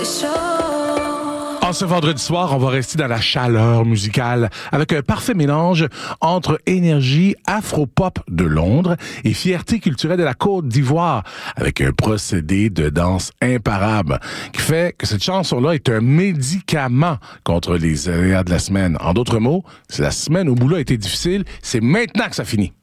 En ce vendredi soir, on va rester dans la chaleur musicale avec un parfait mélange entre énergie afro-pop de Londres et fierté culturelle de la Côte d'Ivoire avec un procédé de danse imparable qui fait que cette chanson-là est un médicament contre les aléas de la semaine. En d'autres mots, si la semaine au boulot a été difficile, c'est maintenant que ça finit.